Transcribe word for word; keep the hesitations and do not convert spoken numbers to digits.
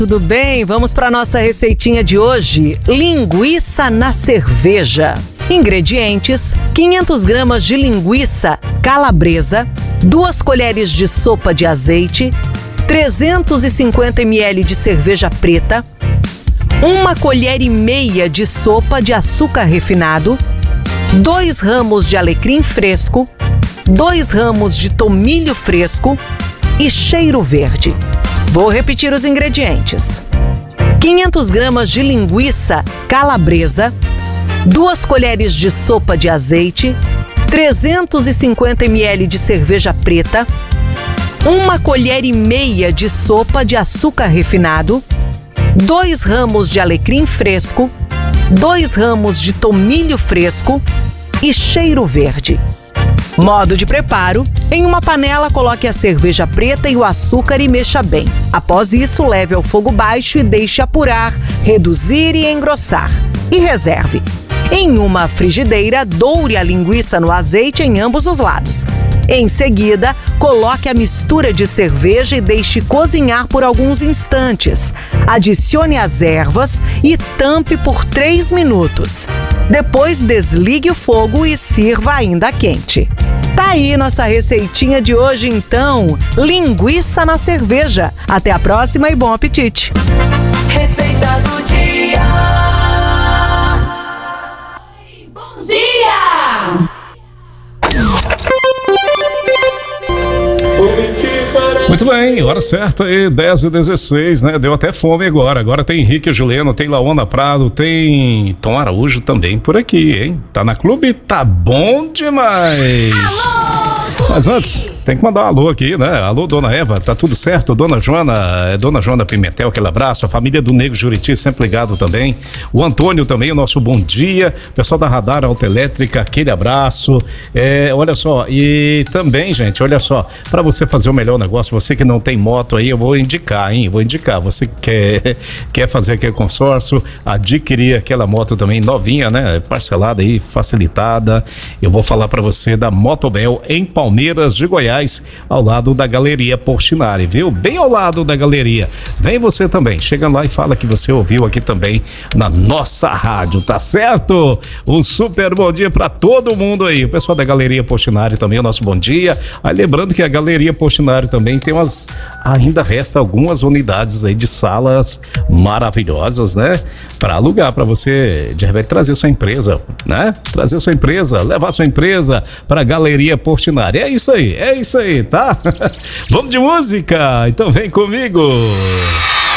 Tudo bem? Vamos para nossa receitinha de hoje. Linguiça na cerveja. Ingredientes: quinhentas gramas de linguiça calabresa, duas colheres de sopa de azeite, trezentos e cinquenta mililitros de cerveja preta, uma colher e meia de sopa de açúcar refinado, dois ramos de alecrim fresco, dois ramos de tomilho fresco e cheiro verde. Vou repetir os ingredientes: quinhentas gramas de linguiça calabresa, duas colheres de sopa de azeite, trezentos e cinquenta mililitros de cerveja preta, uma colher e meia de sopa de açúcar refinado, dois ramos de alecrim fresco, dois ramos de tomilho fresco e cheiro verde. Modo de preparo: em uma panela, coloque a cerveja preta e o açúcar e mexa bem. Após isso, leve ao fogo baixo e deixe apurar, reduzir e engrossar. E reserve. Em uma frigideira, doure a linguiça no azeite em ambos os lados. Em seguida, coloque a mistura de cerveja e deixe cozinhar por alguns instantes. Adicione as ervas e tampe por três minutos. Depois, desligue o fogo e sirva ainda quente. Tá aí nossa receitinha de hoje, então. Linguiça na cerveja. Até a próxima e bom apetite. Receita do dia. Bom dia! Muito bem, hora certa e dez e dezesseis, né? Deu até fome agora. Agora tem Henrique Juliano, tem Laona Prado, tem Tom Araújo também por aqui, hein? Tá na clube? Tá bom demais! Alô! Mas antes, tem que mandar um alô aqui, né? Alô, dona Eva, tá tudo certo? Dona Joana, dona Joana Pimentel, aquele abraço. A família do Nego Juriti sempre ligado também. O Antônio também, o nosso bom dia. Pessoal da Radar Autoelétrica, aquele abraço. É, olha só, e também, gente, olha só, para você fazer o melhor negócio, você que não tem moto aí, eu vou indicar, hein? Vou indicar. Você que quer, quer fazer aquele consórcio, adquirir aquela moto também novinha, né? Parcelada aí, facilitada. Eu vou falar para você da Motobel em Palmeiras de Goiás, ao lado da Galeria Portinari, viu? Bem ao lado da galeria. Vem você também, chega lá e fala que você ouviu aqui também na nossa rádio, tá certo? Um super bom dia para todo mundo aí. O pessoal da Galeria Portinari também, o nosso bom dia. Aí lembrando que a Galeria Portinari também tem umas, ainda resta algumas unidades aí de salas maravilhosas, né? Para alugar, para você de repente trazer sua empresa, né? Trazer sua empresa, levar sua empresa para a Galeria Portinari. É isso aí, é isso aí, tá? Vamos de música? Então vem comigo.